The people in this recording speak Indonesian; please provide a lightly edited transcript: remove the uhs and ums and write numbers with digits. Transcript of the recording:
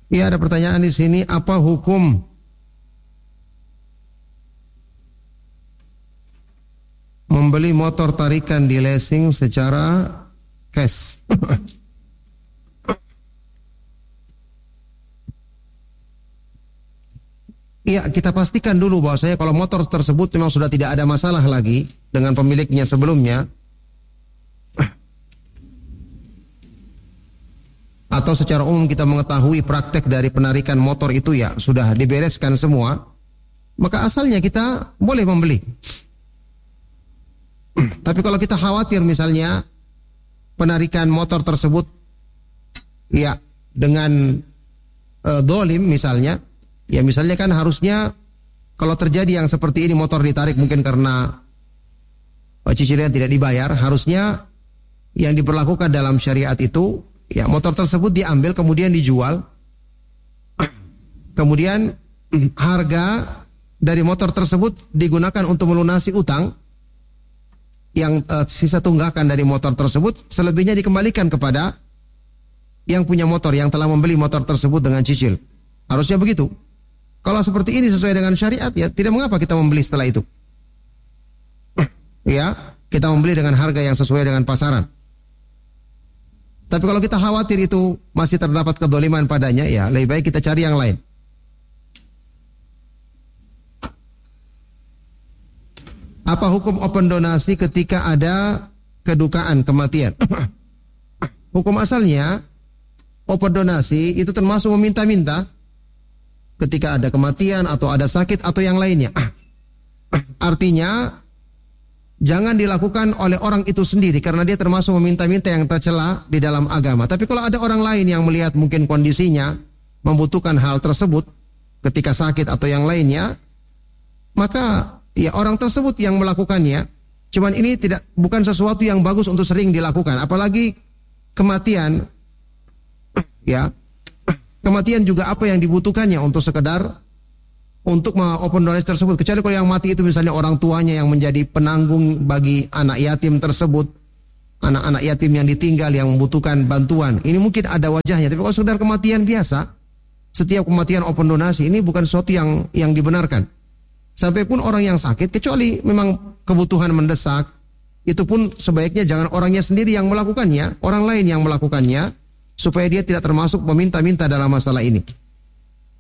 Iya, ada pertanyaan di sini, apa hukum membeli motor tarikan di leasing secara cash? Iya, kita pastikan dulu bahwasanya kalau motor tersebut memang sudah tidak ada masalah lagi dengan pemiliknya sebelumnya, atau secara umum kita mengetahui praktek dari penarikan motor itu ya sudah dibereskan semua, maka asalnya kita boleh membeli. Tapi kalau kita khawatir misalnya penarikan motor tersebut ya dengan dolim misalnya, ya misalnya kan harusnya kalau terjadi yang seperti ini, motor ditarik mungkin karena cicilan tidak dibayar, harusnya yang diberlakukan dalam syariat itu ya motor tersebut diambil kemudian dijual, kemudian harga dari motor tersebut digunakan untuk melunasi utang, yang sisa tunggakan dari motor tersebut selebihnya dikembalikan kepada yang punya motor, yang telah membeli motor tersebut dengan cicil. Harusnya begitu. Kalau seperti ini sesuai dengan syariat, ya tidak mengapa kita membeli setelah itu. Ya, kita membeli dengan harga yang sesuai dengan pasaran. Tapi kalau kita khawatir itu masih terdapat kedoliman padanya, ya lebih baik kita cari yang lain. Apa hukum open donasi ketika ada kedukaan, kematian? Hukum asalnya open donasi itu termasuk meminta-minta ketika ada kematian atau ada sakit atau yang lainnya. Artinya jangan dilakukan oleh orang itu sendiri karena dia termasuk meminta-minta yang tercela di dalam agama. Tapi kalau ada orang lain yang melihat mungkin kondisinya membutuhkan hal tersebut ketika sakit atau yang lainnya, maka ya orang tersebut yang melakukannya. Cuman ini bukan sesuatu yang bagus untuk sering dilakukan, apalagi kematian. Ya, kematian juga apa yang dibutuhkannya untuk sekedar untuk open donasi tersebut. Kecuali kalau yang mati itu misalnya orang tuanya yang menjadi penanggung bagi anak yatim tersebut, anak-anak yatim yang ditinggal yang membutuhkan bantuan. Ini mungkin ada wajahnya. Tapi kalau sekedar kematian biasa, setiap kematian open donasi ini bukan sesuatu yang dibenarkan. Sampai pun orang yang sakit, kecuali memang kebutuhan mendesak, itu pun sebaiknya jangan orangnya sendiri yang melakukannya, orang lain yang melakukannya, supaya dia tidak termasuk meminta-minta dalam masalah ini.